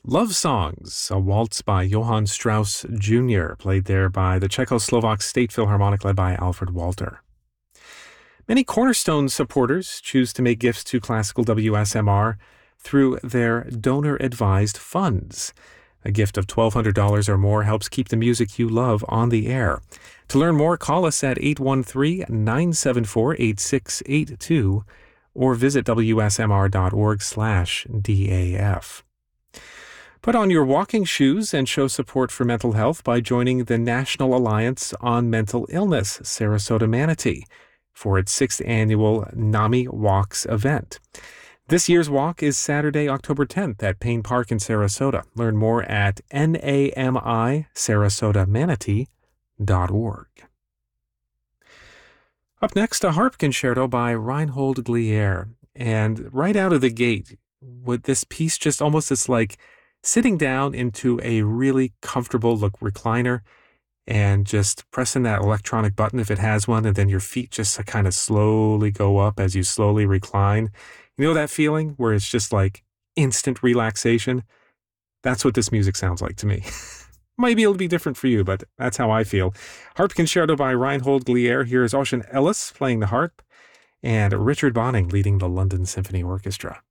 Love Songs, a waltz by Johann Strauss Jr., played there by the Czechoslovak State Philharmonic led by Alfred Walter. Many Cornerstone supporters choose to make gifts to Classical WSMR through their donor-advised funds. A gift of $1,200 or more helps keep the music you love on the air. To learn more, call us at 813-974-8682 or visit wsmr.org/DAF. Put on your walking shoes and show support for mental health by joining the National Alliance on Mental Illness, Sarasota Manatee, for its 6th annual NAMI Walks event. This year's walk is Saturday, October 10th at Payne Park in Sarasota. Learn more at namisarasotamanatee.org. Up next, a harp concerto by Reinhold Glier. And right out of the gate, with this piece, just almost it's like sitting down into a really comfortable recliner and just pressing that electronic button if it has one, and then your feet just kind of slowly go up as you slowly recline. You know that feeling where it's just like instant relaxation? That's what this music sounds like to me. Maybe it'll be different for you, but that's how I feel. Harp Concerto by Reinhold Glier. Here is Ocean Ellis playing the harp and Richard Bonning leading the London Symphony Orchestra.